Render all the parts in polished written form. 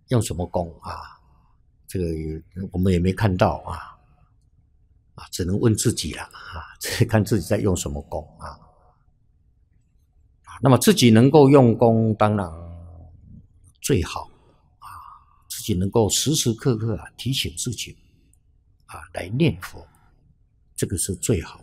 用什么功啊？这个我们也没看到只能问自己了看自己在用什么功那么自己能够用功，当然最好自己能够时时刻刻提醒自己来念佛，这个是最好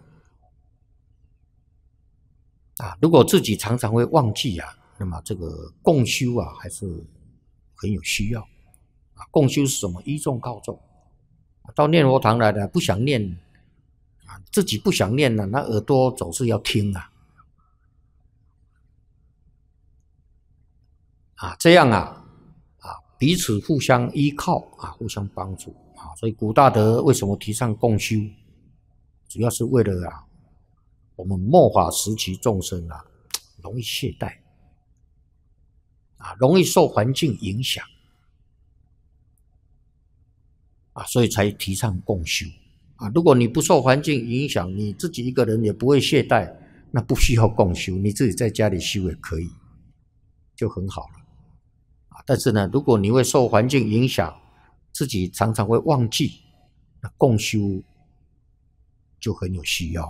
如果自己常常会忘记那么这个共修还是很有需要共修是什么？依众靠众，到念佛堂来了不想念自己不想念那耳朵总是要听这样彼此互相依靠互相帮助所以古大德为什么提倡共修？主要是为了我们末法时期众生容易懈怠容易受环境影响所以才提倡共修如果你不受环境影响，你自己一个人也不会懈怠，那不需要共修，你自己在家里修也可以，就很好了但是呢，如果你会受环境影响，自己常常会忘记，那共修就很有需要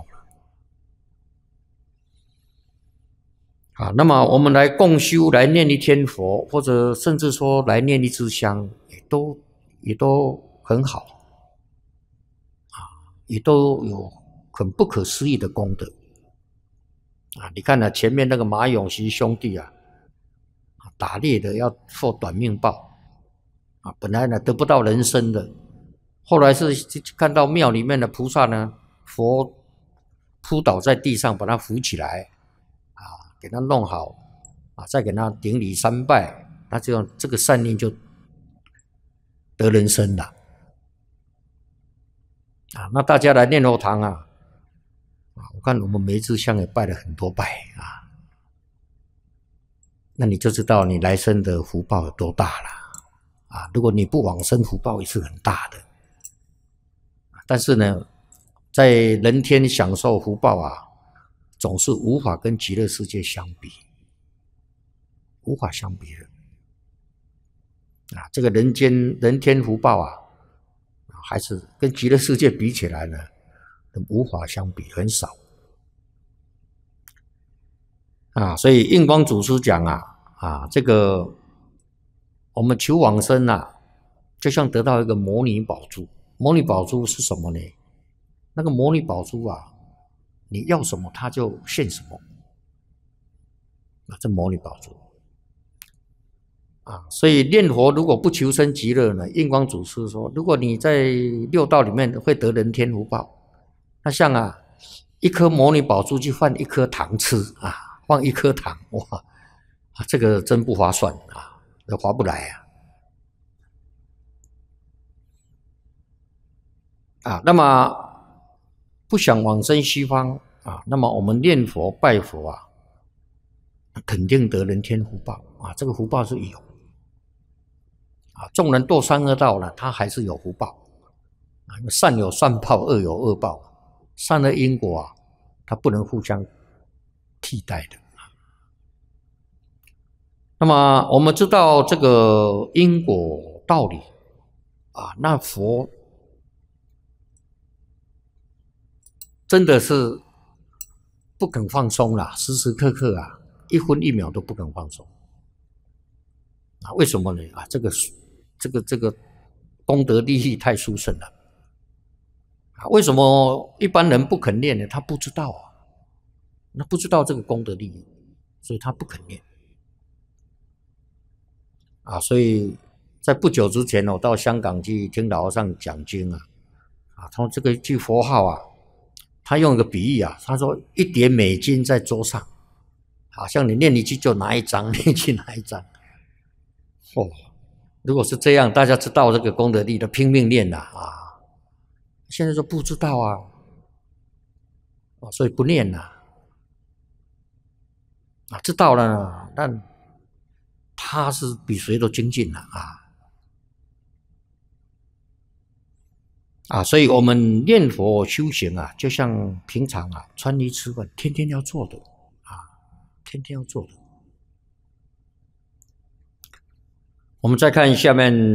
了那么我们来共修，来念一天佛，或者甚至说来念一支香，也都很好也都有很不可思议的功德你看前面那个马永熙兄弟打猎的要受短命报本来呢得不到人身的，后来是看到庙里面的菩萨呢，佛扑倒在地上，把他扶起来给他弄好再给他顶礼三拜，那这个善念就得人身了那大家来念佛堂我看我们每一支香也拜了很多拜那你就知道你来生的福报有多大了如果你不往生，福报也是很大的但是呢，在人天享受福报总是无法跟极乐世界相比，无法相比的这个人天福报还是跟极乐世界比起来呢，无法相比，很少所以印光祖师讲这个我们求往生就像得到一个摩尼宝珠。摩尼宝珠是什么呢？那个摩尼宝珠你要什么它就现什么这摩尼宝珠所以念佛如果不求生极乐呢，印光祖师说，如果你在六道里面会得人天福报，那像一颗摩尼宝珠去换一颗糖吃换一颗糖，哇这个真不划算划不来那么不想往生西方那么我们念佛拜佛肯定得人天福报这个福报是有众人堕三恶道了，他还是有福报善有善报，恶有恶报，善恶因果它不能互相替代的那么我们知道这个因果道理那佛真的是不肯放松啦，时时刻刻一分一秒都不肯放松为什么呢这个功德利益太殊胜了为什么一般人不肯念呢？他不知道那不知道这个功德利益，所以他不肯念所以在不久之前我到香港去听老和尚讲经他这个一句佛号他用一个比喻他说$1在桌上，好像你念一句就拿一张，念一句拿一张如果是这样，大家知道这个功德力的拼命念现在就不知道所以不念知道了但他是比谁都精进了所以我们念佛修行就像平常穿衣吃饭，天天要做的天天要做的我们再看下面